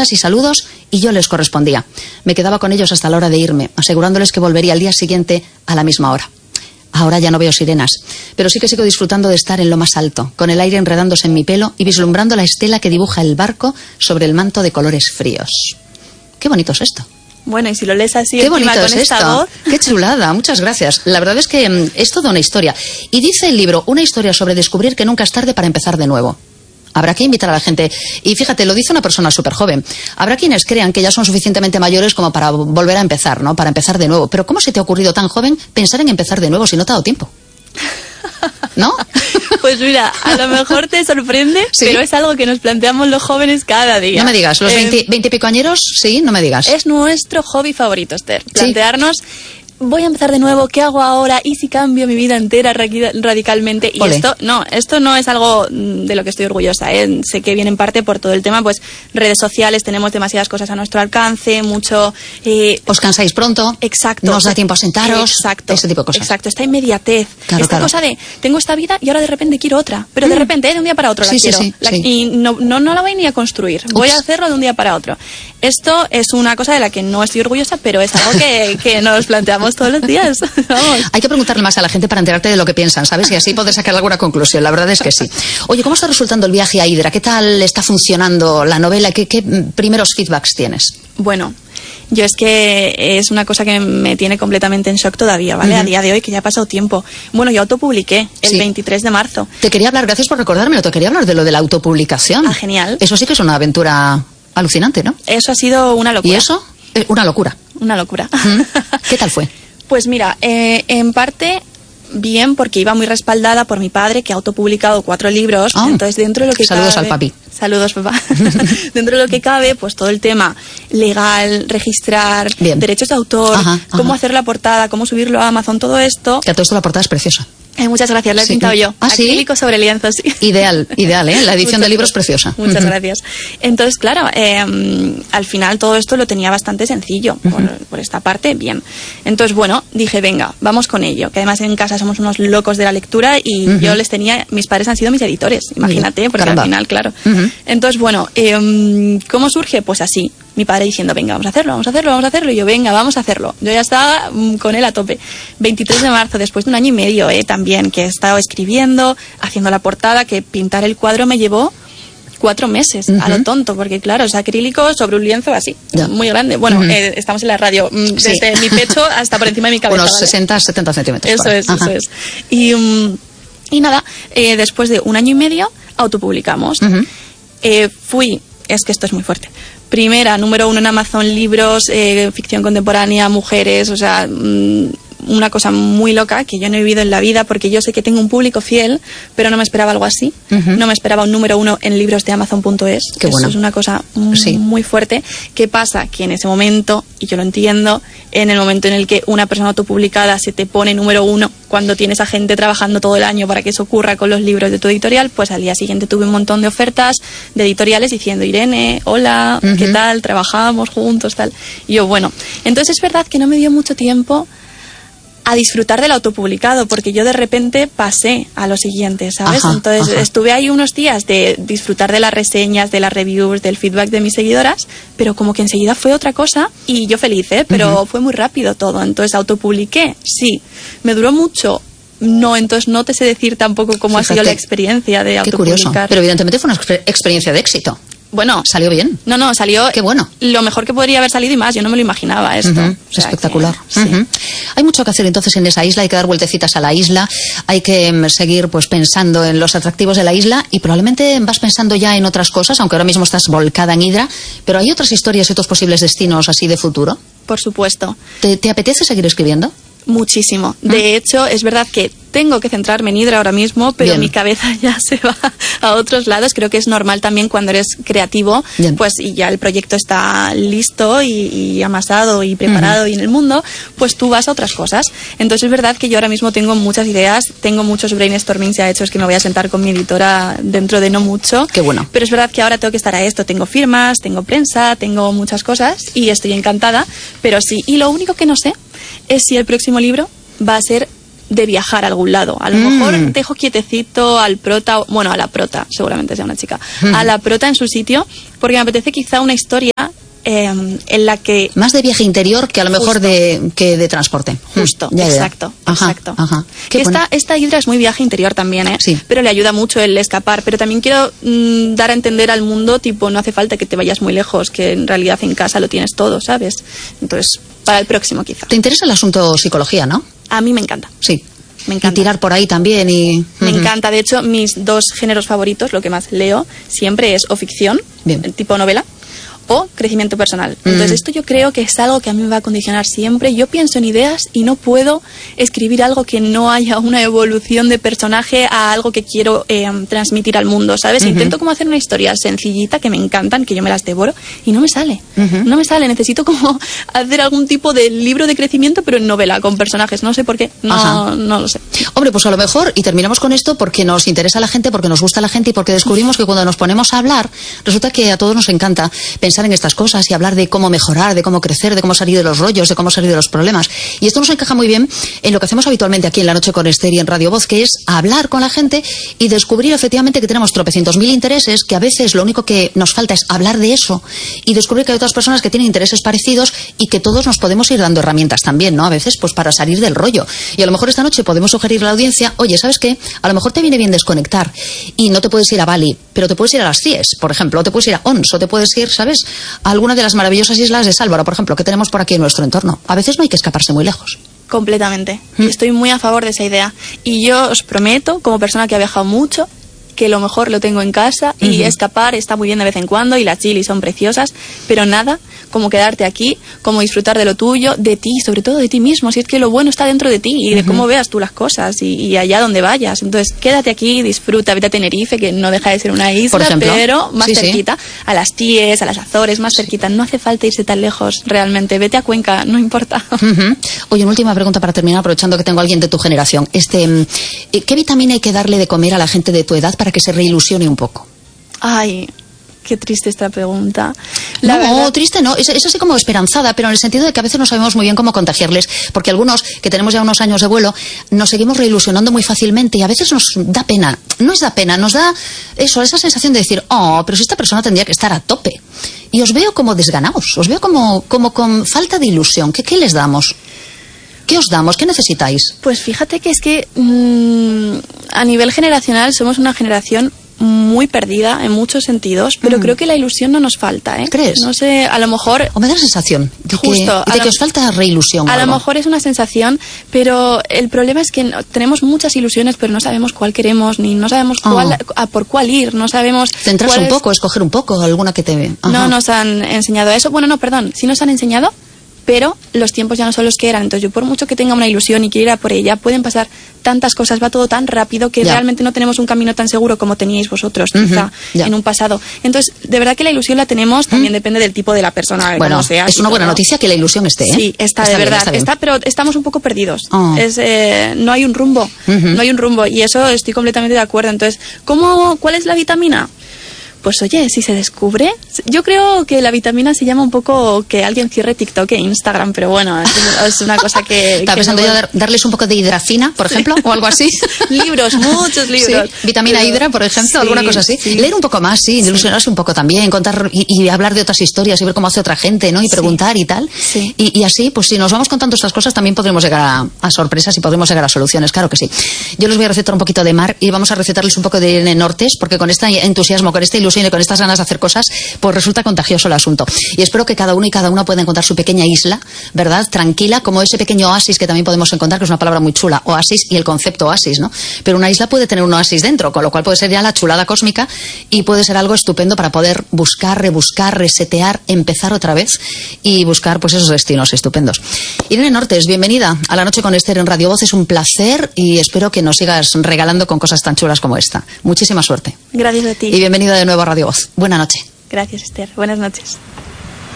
cartas y saludos y yo les correspondía. Me quedaba con ellos hasta la hora de irme, asegurándoles que volvería al día siguiente a la misma hora. Ahora ya no veo sirenas, pero sí que sigo disfrutando de estar en lo más alto, con el aire enredándose en mi pelo y vislumbrando la estela que dibuja el barco sobre el manto de colores fríos. Qué bonito es esto. Bueno, y si lo lees así, qué bonito con es esta esto. voz. Qué chulada, muchas gracias. La verdad es que es toda una historia. Y dice el libro, una historia sobre descubrir que nunca es tarde para empezar de nuevo. Habrá que invitar a la gente. Y fíjate, lo dice una persona súper joven. Habrá quienes crean que ya son suficientemente mayores como para volver a empezar, ¿no? Para empezar de nuevo. Pero ¿cómo se te ha ocurrido tan joven pensar en empezar de nuevo si no te ha dado tiempo? ¿No? Pues mira, a lo mejor te sorprende, ¿sí? Pero es algo que nos planteamos los jóvenes cada día. No me digas, los 20 y pico añeros, sí, no me digas. Es nuestro hobby favorito, Esther. Plantearnos, sí, voy a empezar de nuevo, ¿qué hago ahora? ¿Y si cambio mi vida entera radicalmente? Y esto no es algo de lo que estoy orgullosa, ¿eh? Sé que viene en parte por todo el tema, pues redes sociales, tenemos demasiadas cosas a nuestro alcance, mucho... os cansáis pronto. Exacto. No os da tiempo a sentaros. Exacto. Ese tipo de cosas. Exacto, esta inmediatez. Claro, esta cosa de, tengo esta vida y ahora de repente quiero otra. Pero de repente, de un día para otro la quiero. Sí. Y no la voy ni a construir. Voy a hacerlo de un día para otro. Esto es una cosa de la que no estoy orgullosa, pero es algo que nos planteamos todos los días. Vamos. Hay que preguntarle más a la gente para enterarte de lo que piensan, ¿sabes? Y así poder sacar alguna conclusión. La verdad es que sí. Oye, ¿cómo está resultando el viaje a Hydra? ¿Qué tal está funcionando la novela? ¿Qué primeros feedbacks tienes? Bueno, yo es que es una cosa que me tiene completamente en shock todavía, ¿vale? A día de hoy, que ya ha pasado tiempo. Bueno, yo autopubliqué el 23 de marzo. Te quería hablar, gracias por recordármelo, te quería hablar de lo de la autopublicación. Ah, genial. Eso sí que es una aventura alucinante, ¿no? Eso ha sido una locura. ¿Y eso? Una locura. Una locura. ¿Qué tal fue? Pues mira, en parte bien, porque iba muy respaldada por mi padre, que ha autopublicado 4 libros. Entonces, dentro de lo que saludos al papi. Saludos, papá. Dentro de lo que cabe, pues todo el tema legal, registrar, derechos de autor, cómo hacer la portada, cómo subirlo a Amazon, todo esto. Que a todo esto la portada es preciosa. Muchas gracias, la he pintado yo. Acrílico sobre lienzo, sí. Ideal, ¿eh? La edición del libro es preciosa. Muchas gracias. Entonces, claro, al final todo esto lo tenía bastante sencillo. Por esta parte, bien. Entonces, bueno, dije, venga, vamos con ello. Que además en casa somos unos locos de la lectura y yo les tenía... Mis padres han sido mis editores, imagínate, porque al final, claro. Entonces, bueno, ¿cómo surge? Pues así. Mi padre diciendo, venga, vamos a hacerlo. Y yo, venga, vamos a hacerlo. Yo ya estaba con él a tope. 23 de marzo, después de 1 año y medio, también, que he estado escribiendo, haciendo la portada, que pintar el cuadro me llevó 4 meses, a lo tonto, porque claro, es acrílico sobre un lienzo así, muy grande. Bueno, estamos en la radio, desde mi pecho hasta por encima de mi cabeza. Unos 60, 70 centímetros. Eso es. Y nada, después de 1 año y medio, autopublicamos. Es que esto es muy fuerte. Primera, número 1 en Amazon, libros, ficción contemporánea, mujeres, o sea, una cosa muy loca que yo no he vivido en la vida, porque yo sé que tengo un público fiel, pero no me esperaba algo así. No me esperaba un número 1 en libros de Amazon.es. Qué bueno. Eso es una cosa muy fuerte. ¿Qué pasa? Que en ese momento, y yo lo entiendo, en el momento en el que una persona autopublicada se te pone número 1, cuando tienes a gente trabajando todo el año para que eso ocurra con los libros de tu editorial, pues al día siguiente tuve un montón de ofertas de editoriales diciendo, Irene, hola, ¿qué tal? Trabajamos juntos, tal. Y yo, bueno, entonces es verdad que no me dio mucho tiempo a disfrutar del autopublicado, porque yo de repente pasé a lo siguiente, ¿sabes? Entonces estuve ahí unos días de disfrutar de las reseñas, de las reviews, del feedback de mis seguidoras, pero como que enseguida fue otra cosa y yo feliz, pero fue muy rápido todo. Entonces autopubliqué, sí. Me duró mucho, no, entonces no te sé decir tampoco cómo ha sido la experiencia de autopublicar. Qué curioso, pero evidentemente fue una experiencia de éxito. Bueno, salió bien. No, salió. Qué bueno. Lo mejor que podría haber salido y más. Yo no me lo imaginaba esto. O sea, espectacular. Que, sí. Hay mucho que hacer entonces en esa isla. Hay que dar vueltecitas a la isla. Hay que seguir pues pensando en los atractivos de la isla y probablemente vas pensando ya en otras cosas, aunque ahora mismo estás volcada en Hydra. Pero hay otras historias y otros posibles destinos así de futuro. Por supuesto. ¿Te apetece seguir escribiendo? Muchísimo. De hecho, es verdad que tengo que centrarme en Hydra ahora mismo, pero mi cabeza ya se va a otros lados. Creo que es normal también cuando eres creativo, pues y ya el proyecto está listo y amasado y preparado y en el mundo, pues tú vas a otras cosas. Entonces es verdad que yo ahora mismo tengo muchas ideas, tengo muchos brainstormings ya hechos que me voy a sentar con mi editora dentro de no mucho. Qué bueno. Pero es verdad que ahora tengo que estar a esto. Tengo firmas, tengo prensa, tengo muchas cosas y estoy encantada, pero sí. Y lo único que no sé es si el próximo libro va a ser de viajar a algún lado. A lo mejor dejo quietecito al prota, bueno, a la prota, seguramente sea una chica, a la prota en su sitio, porque me apetece quizá una historia en la que... Más de viaje interior que a lo mejor que de transporte. Justo, ya. exacto. Ajá. Esta hidra es muy viaje interior también, sí. Pero le ayuda mucho el escapar. Pero también quiero dar a entender al mundo, tipo, no hace falta que te vayas muy lejos, que en realidad en casa lo tienes todo, ¿sabes? Entonces, para el próximo quizá. ¿Te interesa el asunto psicología, no? A mí me encanta. Sí. Me encanta. Y tirar por ahí también y... Me encanta. De hecho, mis 2 géneros favoritos, lo que más leo siempre es o ficción, tipo novela, o crecimiento personal. Entonces esto yo creo que es algo que a mí me va a condicionar siempre. Yo pienso en ideas y no puedo escribir algo que no haya una evolución de personaje a algo que quiero transmitir al mundo, ¿sabes? Intento como hacer una historia sencillita que me encantan, que yo me las devoro y no me sale. No me sale. Necesito como hacer algún tipo de libro de crecimiento pero en novela, con personajes. No sé por qué. No lo sé. Hombre, pues a lo mejor, y terminamos con esto porque nos interesa la gente, porque nos gusta la gente y porque descubrimos que cuando nos ponemos a hablar, resulta que a todos nos encanta pensar en estas cosas y hablar de cómo mejorar, de cómo crecer, de cómo salir de los rollos, de cómo salir de los problemas. Y esto nos encaja muy bien en lo que hacemos habitualmente aquí en La Noche con Esther y en Radio Voz, que es hablar con la gente y descubrir efectivamente que tenemos tropecientos mil intereses, que a veces lo único que nos falta es hablar de eso y descubrir que hay otras personas que tienen intereses parecidos y que todos nos podemos ir dando herramientas también, ¿no? A veces, pues para salir del rollo. Y a lo mejor esta noche podemos sugerirle a la audiencia, oye, ¿sabes qué? A lo mejor te viene bien desconectar y no te puedes ir a Bali, pero te puedes ir a las CIES, por ejemplo, o te puedes ir a ONS, o te puedes ir, ¿sabes?, a alguna de las maravillosas islas de Sálvaro, por ejemplo, que tenemos por aquí en nuestro entorno. A veces no hay que escaparse muy lejos. Completamente. Estoy muy a favor de esa idea. Y yo os prometo, como persona que ha viajado mucho, que lo mejor lo tengo en casa y escapar está muy bien de vez en cuando y las chilis son preciosas, pero nada como quedarte aquí, como disfrutar de lo tuyo, de ti, sobre todo de ti mismo, si es que lo bueno está dentro de ti y de cómo veas tú las cosas y allá donde vayas. Entonces quédate aquí, disfruta, vete a Tenerife, que no deja de ser una isla, por ejemplo, pero más cerquita, a las TIES, a las Azores, más cerquita, no hace falta irse tan lejos realmente, vete a Cuenca, no importa. Oye, una última pregunta para terminar, aprovechando que tengo a alguien de tu generación. ¿Qué vitamina hay que darle de comer a la gente de tu edad para que se reilusione un poco? Ay, qué triste esta pregunta. Triste no, es así como esperanzada, pero en el sentido de que a veces no sabemos muy bien cómo contagiarles, porque algunos que tenemos ya unos años de vuelo nos seguimos reilusionando muy fácilmente y a veces nos da pena, nos da esa sensación de decir, pero si esta persona tendría que estar a tope. Y os veo como desganados, os veo como con falta de ilusión. ¿Qué les damos? ¿Qué os damos? ¿Qué necesitáis? Pues fíjate que es que a nivel generacional somos una generación muy perdida en muchos sentidos, pero creo que la ilusión no nos falta, ¿eh? ¿Crees? No sé, a lo mejor... O me da la sensación de que os falta reilusión. A lo mejor es una sensación, pero el problema es que tenemos muchas ilusiones, pero no sabemos cuál queremos, ni no sabemos por cuál ir, no sabemos... Centrarse un poco, escoger un poco, alguna que te... No nos han enseñado eso. Bueno, no, perdón, sí nos han enseñado, pero los tiempos ya no son los que eran. Entonces yo, por mucho que tenga una ilusión y quiera ir a por ella, pueden pasar tantas cosas, va todo tan rápido que realmente no tenemos un camino tan seguro como teníais vosotros quizá en un pasado. Entonces, de verdad que la ilusión la tenemos, también depende del tipo de la persona. Bueno, como sea, es una buena noticia que la ilusión esté, ¿eh? Sí, está de verdad, bien. está, pero estamos un poco perdidos. No hay un rumbo, no hay un rumbo, y eso estoy completamente de acuerdo. Entonces, ¿cuál es la vitamina? Pues oye, si se descubre, yo creo que la vitamina se llama un poco que alguien cierre TikTok e Instagram, pero bueno, es una cosa que... ¿Estaba pensando yo darles un poco de hidrafina, por ejemplo, o algo así? Libros, muchos libros. Sí, vitamina hidra, por ejemplo, alguna cosa así. Leer un poco más, ilusionarse un poco también, contar y hablar de otras historias y ver cómo hace otra gente, ¿no? Y preguntar y tal. Sí. Y así, pues si nos vamos contando estas cosas, también podremos llegar a sorpresas y podremos llegar a soluciones, claro que sí. Yo les voy a recetar un poquito de mar y vamos a recetarles un poco de Irene Nortes, porque con este entusiasmo, con esta ilusión y con estas ganas de hacer cosas, pues resulta contagioso el asunto. Y espero que cada uno y cada una pueda encontrar su pequeña isla, ¿verdad? Tranquila, como ese pequeño oasis que también podemos encontrar, que es una palabra muy chula, oasis y el concepto oasis, ¿no? Pero una isla puede tener un oasis dentro, con lo cual puede ser ya la chulada cósmica y puede ser algo estupendo para poder buscar, rebuscar, resetear, empezar otra vez y buscar pues esos destinos estupendos. Irene Nortes, bienvenida a La Noche con Esther en Radio Voz. Es un placer y espero que nos sigas regalando con cosas tan chulas como esta. Muchísima suerte. Gracias a ti. Y bienvenida de nuevo a Radio Voz. Buenas noches. Gracias, Esther. Buenas noches.